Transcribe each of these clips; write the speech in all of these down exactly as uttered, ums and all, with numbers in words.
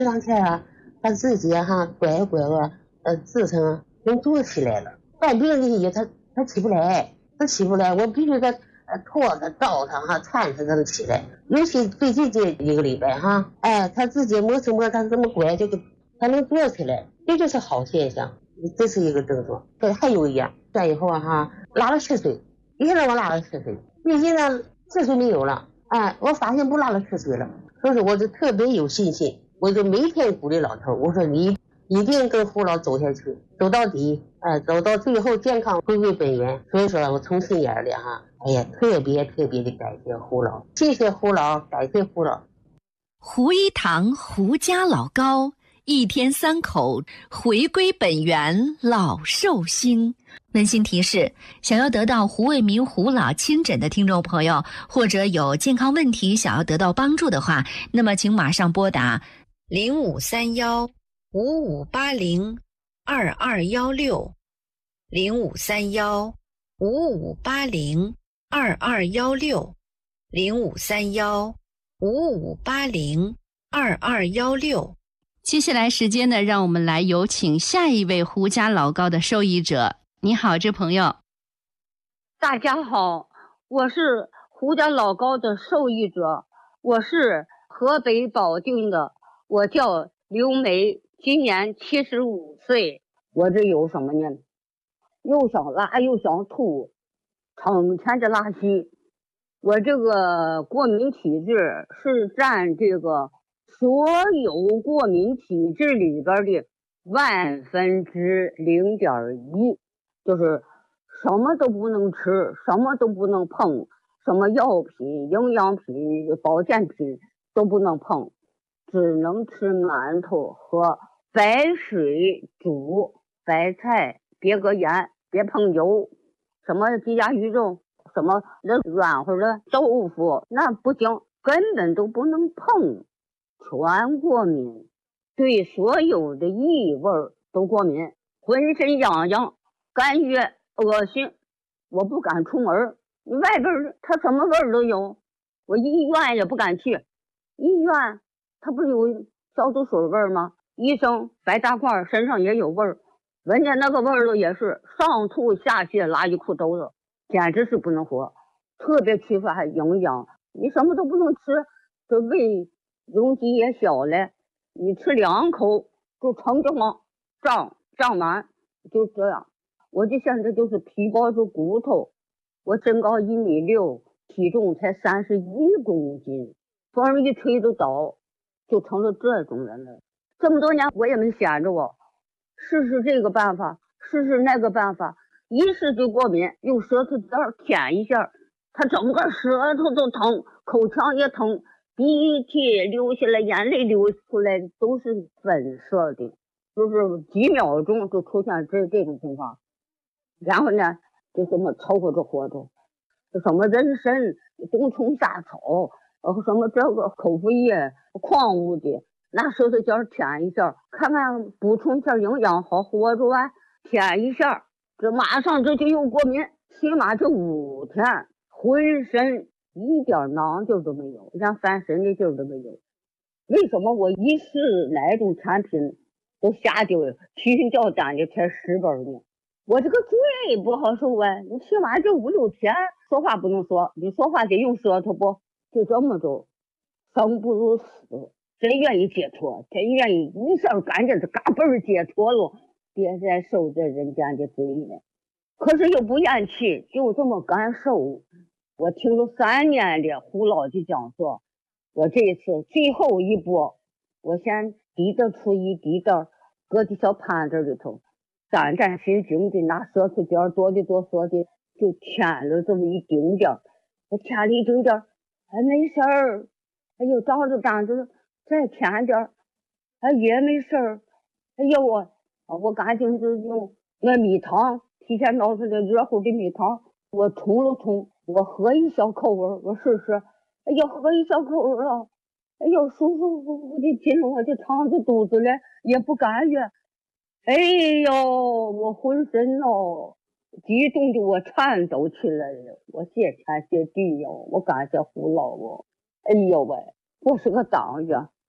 这两天啊，他自己哈拐拐个呃自身能坐起来了，带别人的他他起不来，他起不来，我必须得呃拖他倒他哈搀他才能起来。尤其最近这一个礼拜哈，哎，他自己摸什么他这么拐这个他能坐起来，这就是好现象，这是一个症状。对，还有一样，这以后啊哈拉了七岁，一下子我拉了七岁，最近呢七岁没有了，哎，我发现不拉了七岁了，所以说我就特别有信心，我就每天鼓励老头，我说你一定跟胡老走下去，走到底，哎，走到最后健康回归本源。所以说我从心眼里哈，哎呀，特别特别的感谢胡老，谢谢胡老，感谢胡老。 胡一堂胡家老高，一天三口回归本源，老寿星。温馨提示：想要得到胡卫民胡老亲诊的听众朋友，或者有健康问题想要得到帮助的话，那么请马上拨打零五三幺五五八零二二幺六零五三幺五五八零二二幺六零五三幺五五八零二二幺六。接下来时间呢，让我们来有请下一位胡家老高的受益者。你好，这朋友。 大家好，我是胡家老高的受益者，我是河北保定的，我叫刘梅，今年七十五岁。我这有什么呢？又想拉又想吐，成天的拉稀。我这个过敏体质是占这个所有过敏体质里边的万分之零点一，就是什么都不能吃，什么都不能碰，什么药品、营养品、保健品都不能碰，只能吃馒头和白水煮白菜，别搁盐，别碰油，什么鸡鸭鱼肉，什么软和的豆腐，那不行，根本都不能碰，全过敏，对所有的异味都过敏，浑身痒痒，感觉恶心，我不敢出门，外边它什么味儿都有，我医院也不敢去，医院它不是有消毒水味儿吗？医生白大褂身上也有味儿，闻见那个味儿了也是上吐下泻，拉一裤兜子，简直是不能活，特别缺乏营养，你什么都不能吃，这胃容积也小了，你吃两口就撑得慌，胀胀满，就这样。我就现在就是皮包着骨头，我身高一米六，体重才三十一公斤，风一吹就倒，就成了这种人了。这么多年我也没闲着我，试试这个办法，试试那个办法，一试就过敏，用舌头尖舔一下，它整个舌头都疼，口腔也疼，鼻涕流下来，眼泪流出来都是粉色的，就是几秒钟就出现这这种情况。然后呢就这么凑合着活着，什么人参、冬虫夏草，呃什么这个口服液、矿物的，拿舌头尖舔一下，看看补充一下营养，好活着啊。舔一下，这马上这就又过敏，起码这五天浑身一点囊劲都没有，连翻身的劲儿都没有。为什么我一试哪种产品都下掉提心吊胆的才十本呢？我这个嘴不好受啊，你起码这五六天说话不能说，你说话得用舌头不？就这么着，生不如死，真愿意解脱，真愿意一下感觉这嘎嘣儿解脱了，别再受这人间的罪了。可是又不咽气，就这么干受。我听了三年的胡老的讲座，我这一次最后一波，我先滴着出一滴的，搁在小盘子里头，战战兢兢的拿舌头尖多的多说的，就舔了这么一丁点儿，我舔了一丁点儿，还没事儿，哎呦，照着长着再舔点儿，还也没事儿，哎呦我我赶紧就用那蜜糖，提前熬出来热乎的蜜糖，我冲了冲，我喝一小口味，我试试，哎呦，喝一小口味了，哎呦，舒舒服服的进我的肠子肚子里，也不感觉。哎呦，我浑身哦，激动的我颤抖起来了。我谢天谢地哟，我感谢胡老哦。哎呦喂，我是个党员，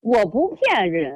我不骗人。